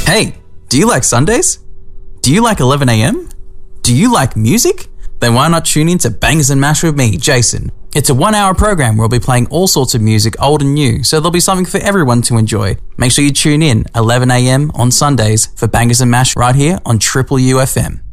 Hey, do you like Sundays? Do you like 11am? Do you like music? Then why not tune in to Bangers and Mash with me, Jason? It's a 1-hour program where I'll be playing all sorts of music, old and new, so there'll be something for everyone to enjoy. Make sure you tune in 11am on Sundays for Bangers and Mash right here on Triple UFM.